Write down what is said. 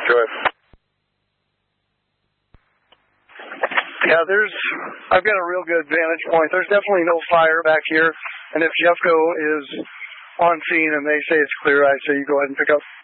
Go ahead. Yeah, I've got a real good vantage point. There's definitely no fire back here. And if Jeffco is on scene and they say it's clear, I say you go ahead and pick up.